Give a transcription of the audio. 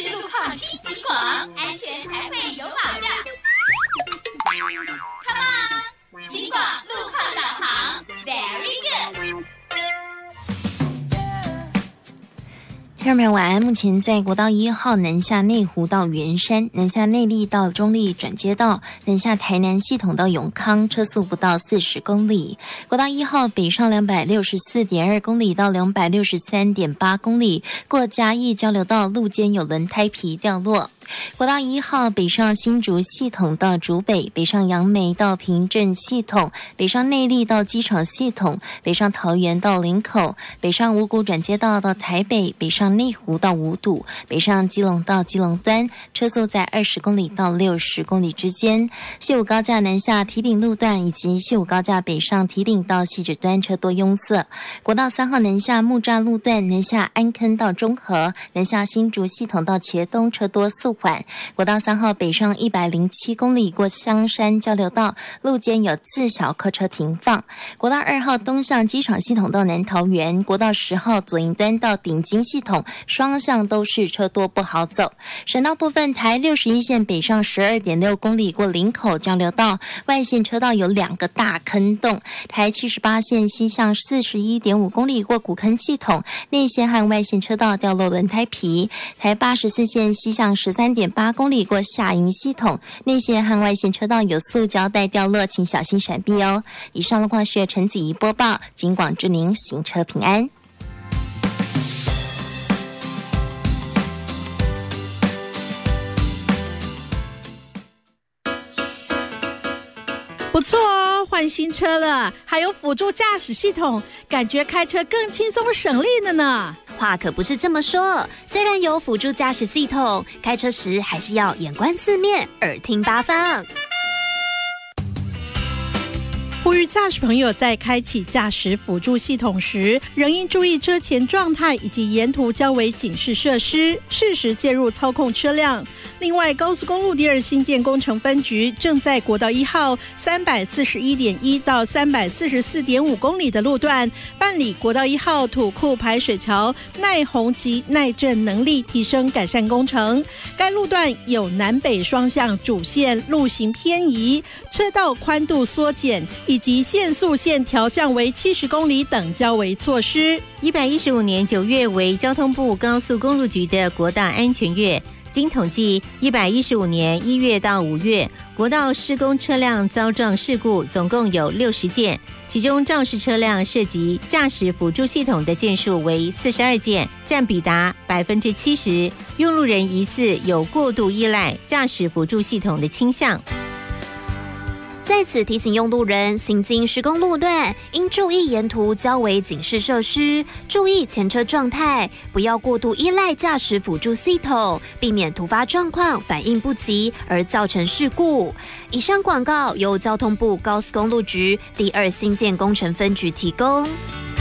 持路况听警广，安全才会有保障。Come on， 警广路况导航 ，Very good。 听众朋友晚安，目前在国道1号南下内湖到圆山，南下内壢到中壢转接道，南下台南系统到永康，车速不到40公里。国道1号北上 264.2 公里到 263.8 公里，过嘉义交流道路肩有轮胎皮掉落。国道1号北上新竹系统到竹北，北上杨梅到平镇系统，北上内壢到机场系统，北上桃园到林口，北上五股转接道到台北，北上内湖到五堵，北上基隆到基隆端，车速在20公里到60公里之间。西武高架南下堤顶路段以及西武高架北上堤顶到汐止端车多拥塞。国道3号南下木栅路段南下安坑到中和，南下新竹系统到茄东车多速缓。国道3号北上107公里过香山交流道，路肩有自小客车停放。国道2号东向机场系统到南桃园，国道10号左营端到顶金系统双向都是车多不好走。省道部分，台61线北上 12.6 公里过林口交流道，外线车道有2个大坑洞。台78线西向 41.5 公里过古坑系统，内线和外线车道掉落轮胎皮。台84线西向 13.8 公里过下营系统，内线和外线车道有塑胶带掉落，请小心闪避哦。以上路况是由陈子怡播报，警广祝您行车平安。 不错哦，换新车了，还有辅助驾驶系统，感觉开车更轻松省力了呢。 话可不是这么说，虽然有辅助驾驶系统，开车时还是要眼观四面，耳听八方。 呼吁驾驶朋友在开启驾驶辅助系统时，仍应注意车前状态以及沿途交维警示设施，适时介入操控车辆。另外，高速公路第2新建工程分局正在国道1号 341.1 到 344.5 公里的路段办理国道1号土库排水桥耐洪及耐震能力提升改善工程。该路段有南北双向主线路型偏移、车道宽度缩减以及限速线调降为70公里等交维措施。 115年9月为交通部高速公路局的国道安全月。经统计，115年1月到5月，国道施工车辆遭撞事故总共有60件，其中肇事车辆涉及驾驶辅助系统的件数为42件，占比达 70%， 用路人疑似有过度依赖驾驶辅助系统的倾向。 在此提醒用路人，行经施工路段应注意沿途交维警示设施，注意前车状态，不要过度依赖驾驶辅助系统，避免突发状况反应不及而造成事故。以上广告由交通部高速公路局第2新建工程分局提供。